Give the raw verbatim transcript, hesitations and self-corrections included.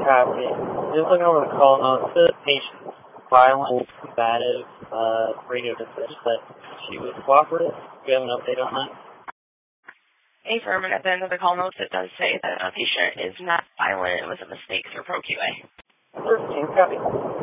Copy. Just looking over the call notes, the patient violent, combative, uh, radio dispatch that she was cooperative. Do you have an update on that? Affirmative. At the end of the call notes, it does say that a patient is not violent. It was a mistake through ProQA. thirteen, copy.